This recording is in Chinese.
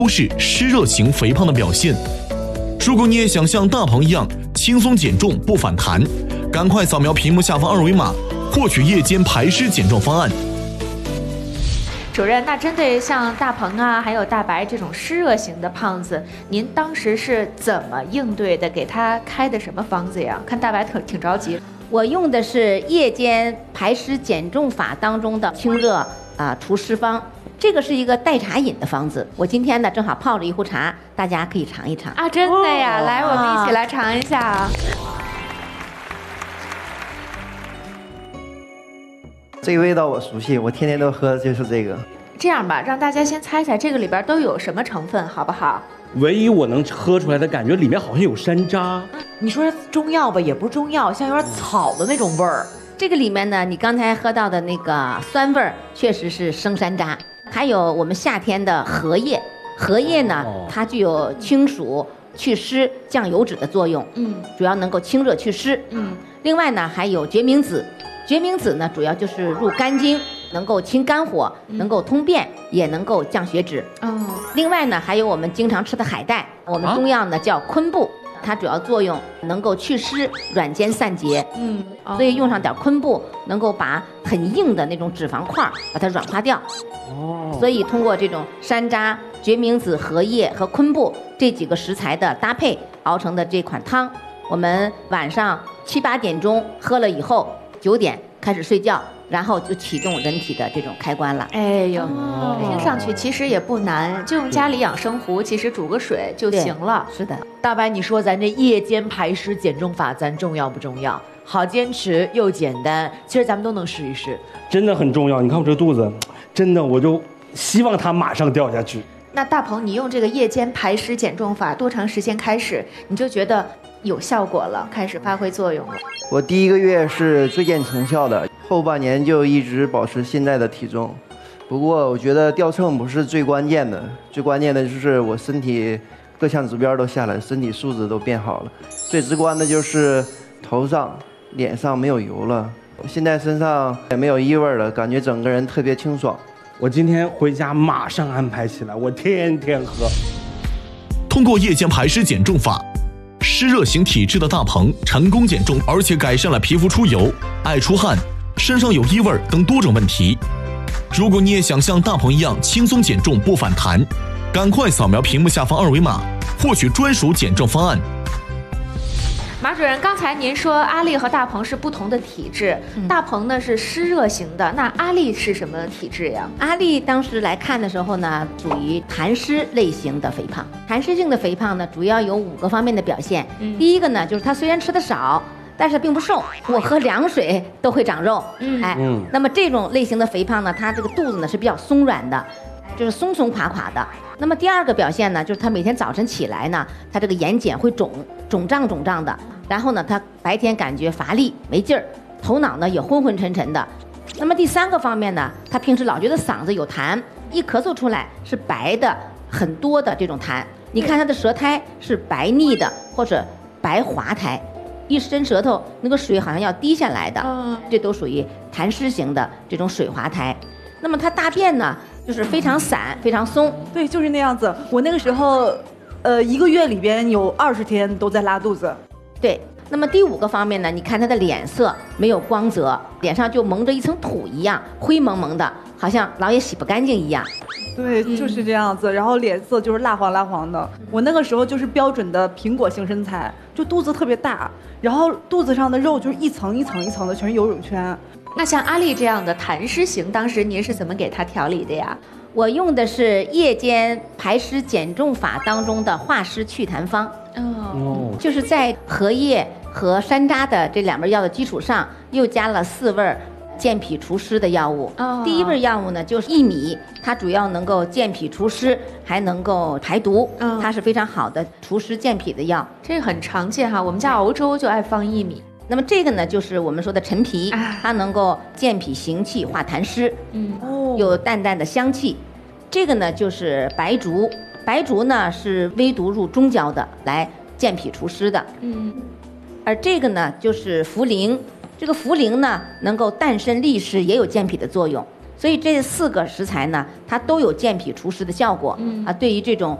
都是湿热型肥胖的表现。如果你也想像大鹏一样轻松减重不反弹，赶快扫描屏幕下方2维码，获取夜间排湿减重方案。 主任，那针对像大鹏啊，还有大白这种湿热型的胖子，您当时是怎么应对的？给他开的什么方子呀？看大白挺着急。 我用的是夜间排湿减重法当中的清热除湿方，这个是一个代茶饮的方子。我今天呢正好泡着一壶茶，大家可以尝一尝啊！真的呀，来，我们一起来尝一下。 这个味道我熟悉，我天天都喝，就是这个。 这样吧，让大家先猜猜这个里边都有什么成分，好不好？ 唯一我能喝出来的感觉，里面好像有山楂。 你说中药吧，也不是中药，像有点草的那种味儿。 这个里面呢，你刚才喝到的那个酸味儿，确实是生山楂。还有我们夏天的荷叶，荷叶呢，它具有清暑、祛湿、降油脂的作用。主要能够清热祛湿。另外呢，还有决明子。决明子呢，主要就是入肝经，能够清肝火，能够通便，也能够降血脂。另外呢，还有我们经常吃的海带，我们中药呢叫昆布，它主要作用能够祛湿、软坚散结。所以用上点昆布，能够把很硬的那种脂肪块把它软化掉。所以通过这种山楂、决明子、荷叶和昆布这几个食材的搭配熬成的这款汤，我们晚上7、8点钟喝了以后，9点开始睡觉，然后就启动人体的这种开关了。 哎呦，听上去其实也不难，就用家里养生壶，其实煮个水就行了。 是的， 大白，你说咱这夜间排湿减重法，咱重要不重要？好坚持又简单，其实咱们都能试一试。 真的很重要。你看我这肚子，真的我就希望它马上掉下去。 那大鹏，你用这个夜间排湿减重法多长时间开始你就觉得有效果了，开始发挥作用了？ 我第1个月是最见成效的，后半年就一直保持现在的体重。不过我觉得掉秤不是最关键的，最关键的就是我身体各项指标都下来，身体素质都变好了。最直观的就是头上、脸上没有油了，现在身上也没有异味了，感觉整个人特别清爽。 我今天回家马上安排起来，我天天喝。 通过夜间排湿减重法，湿热型体质的大鹏成功减重，而且改善了皮肤出油、爱出汗、身上有异味等多种问题。如果你也想像大鹏一样轻松减重不反弹，赶快扫描屏幕下方2维码，获取专属减重方案。 马主任，刚才您说阿丽和大鹏是不同的体质，大鹏呢是湿热型的，那阿丽是什么体质呀？ 阿丽当时来看的时候呢，属于痰湿类型的肥胖。痰湿性的肥胖呢，主要有5个方面的表现。第一个呢，就是她虽然吃的少，但是并不瘦，我喝凉水都会长肉。那么这种类型的肥胖呢，它这个肚子呢是比较松软的，就是松松垮垮的。那么第2个表现呢，就是他每天早晨起来呢，他这个眼睑会肿胀的，然后呢，他白天感觉乏力没劲儿，头脑呢也昏昏沉沉的。那么第3个方面呢，他平时老觉得嗓子有痰，一咳嗽出来是白的很多的这种痰。你看他的舌苔是白腻的或者白滑苔，一伸舌头那个水好像要滴下来的，这都属于痰湿型的这种水滑苔。那么他大便呢，就是非常散非常松。 对，就是那样子。我那个时候1个月里边有20天都在拉肚子。 对，那么第5个方面呢，你看他的脸色没有光泽，脸上就蒙着一层土一样，灰蒙蒙的，好像老也洗不干净一样。 对，就是这样子。然后脸色就是蜡黄蜡黄的。我那个时候就是标准的苹果型身材，就肚子特别大，然后肚子上的肉就是一层一层一层的，全是游泳圈。 那像阿丽这样的痰湿型，当时您是怎么给她调理的呀？ 我用的是夜间排湿减重法当中的化湿祛痰方。就是在荷叶和山楂的这2味药的基础上，又加了4味健脾除湿的药物。第1味药物呢就是薏米，它主要能够健脾除湿，还能够排毒，它是非常好的除湿健脾的药。 这个很常见哈，我们家熬粥就爱放薏米。 那么这个呢，就是我们说的陈皮，它能够健脾行气、化痰湿，有淡淡的香气。这个呢就是白术，白术呢是微毒入中焦的，来健脾除湿的。而这个呢就是茯苓，这个茯苓呢能够淡身利湿，也有健脾的作用。 所以这4个食材呢，它都有健脾除湿的效果。对于这种